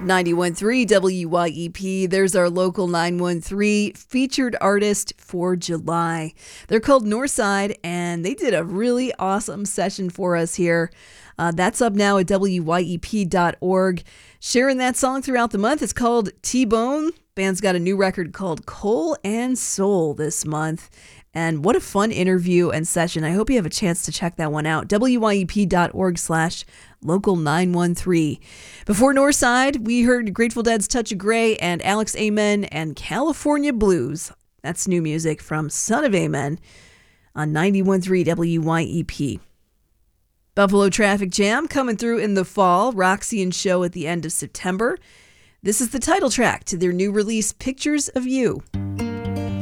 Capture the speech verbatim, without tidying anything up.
ninety-one point three W Y E P. There's our local nine one three featured artist for July. They're called Northside, and they did a really awesome session for us here. Uh, that's up now at W Y E P dot org. Sharing that song throughout the month. It's called T-Bone. Band's got a new record called Coal and Soul this month. And what a fun interview and session. I hope you have a chance to check that one out. W Y E P dot org slash local nine one three. Before Northside, we heard Grateful Dead's Touch of Grey and Alex Amen and California Blues. That's new music from Son of Amen on ninety-one point three W Y E P. Buffalo Traffic Jam coming through in the fall. Roxy and Show at the end of September. This is the title track to their new release, Pictures of You.